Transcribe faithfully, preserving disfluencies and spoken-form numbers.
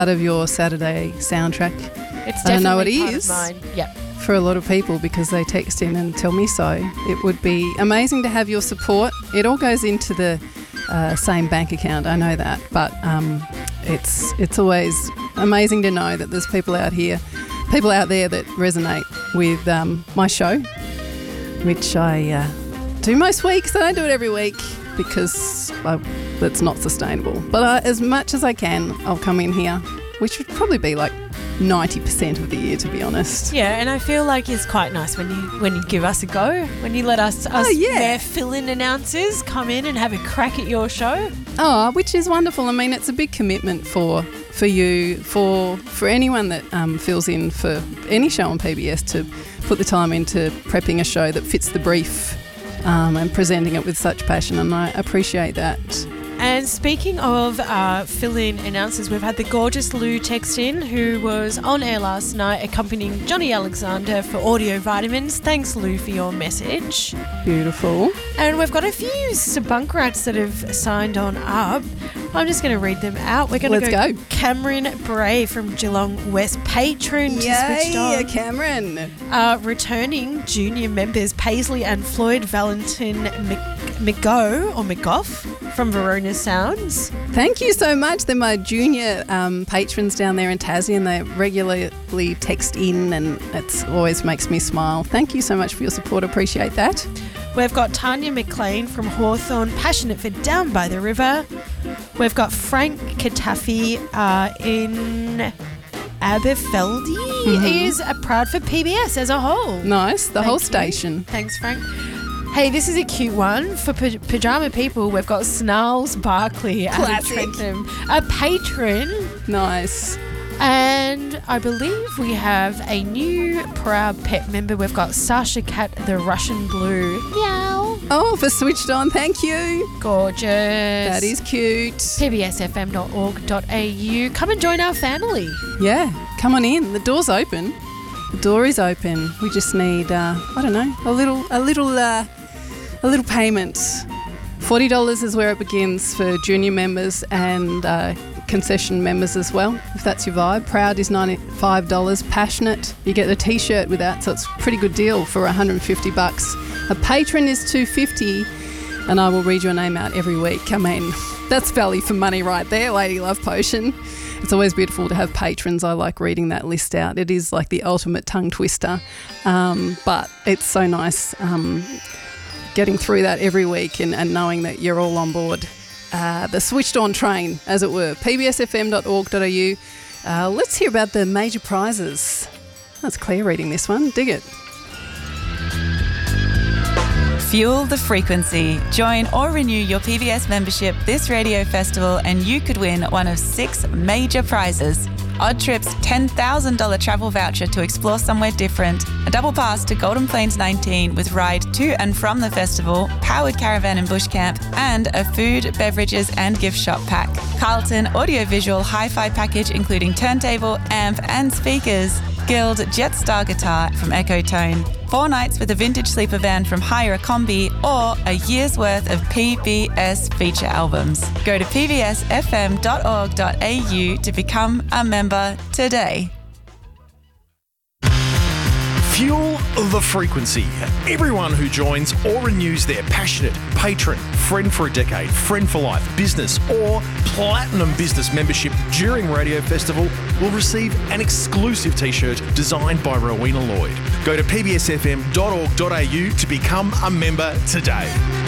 part of your Saturday soundtrack. It's I don't know what it definitely is. part of mine. Yep. For a lot of people because they text in and tell me so. It would be amazing to have your support. It all goes into the uh, same bank account, I know that, but um, it's it's always amazing to know that there's people out here, people out there that resonate with um, my show, which I uh, do most weeks. I don't do it every week because I, it's not sustainable. But I, as much as I can, I'll come in here, which would probably be like ninety percent of the year, to be honest. Yeah, and I feel like it's quite nice when you when you give us a go, when you let us, us Oh, yeah. mere fill-in announcers come in and have a crack at your show. Oh, which is wonderful. I mean, it's a big commitment for for you, for for anyone that um, fills in for any show on P B S to put the time into prepping a show that fits the brief um, and presenting it with such passion, and I appreciate that. And speaking of uh, fill-in announcers, we've had the gorgeous Lou text in, who was on air last night accompanying Johnny Alexander for Audio Vitamins. Thanks, Lou, for your message. Beautiful. And we've got a few Sabunk rats that have signed on up. I'm just going to read them out. We're going to Let's go, go. Bray Bray from Geelong West, patron to Switched Yay, On. Cameron. Uh, returning junior members Paisley and Floyd Valentin Mc- McGo or McGough from Verona Sounds. Thank you so much. They're my junior um, patrons down there in Tassie, and they regularly text in, and it always makes me smile. Thank you so much for your support. Appreciate that. We've got Tanya McLean from Hawthorne, passionate for Down by the River. We've got Frank Katafi uh, in Aberfeldy. Mm-hmm. He is uh, proud for P B S as a whole. Nice. The Thank whole you. station. Thanks, Frank. Hey, this is a cute one. For p- Pajama People, we've got Snarls Barkley out of Classic. Trentham, a patron. Nice. And I believe we have a new proud pet member. We've got Sasha Cat, the Russian Blue. Meow. Oh, for Switched On. Thank you. Gorgeous. That is cute. P B S F M dot org dot a u. Come and join our family. Yeah, come on in. The door's open. The door is open. We just need, uh, I don't know, a little, a little, uh, a little payment. Forty dollars is where it begins for junior members and uh, concession members as well, if that's your vibe. Proud is ninety-five dollars. Passionate, you get a T-shirt with that, so it's a pretty good deal for one hundred fifty bucks. A patron is two hundred fifty dollars, and I will read your name out every week. I mean, that's value for money right there, Lady Love Potion. It's always beautiful to have patrons. I like reading that list out. It is like the ultimate tongue twister, um, but it's so nice um, getting through that every week and, and knowing that you're all on board. Uh, the Switched On train, as it were. P B S F M dot org dot a u. Uh, let's hear about the major prizes. That's Claire reading this one. Dig it. Fuel the frequency. Join or renew your P B S membership this radio festival and you could win one of six major prizes. Odd Trip's ten thousand dollars travel voucher to explore somewhere different, a double pass to Golden Plains nineteen with ride to and from the festival, powered caravan and bush camp, and a food, beverages and gift shop pack. Carlton audiovisual hi-fi package including turntable, amp and speakers. Guild Jetstar guitar from Ecotone. Four nights with a vintage sleeper van from Hire a Combi, or a year's worth of P B S feature albums. Go to P B S F M dot org dot a u to become a member today. Fuel the frequency. Everyone who joins or renews their passionate patron, friend for a decade, friend for life, business or platinum business membership during Radio Festival will receive an exclusive t-shirt designed by Rowena Lloyd. Go to P B S F M dot org dot a u to become a member today.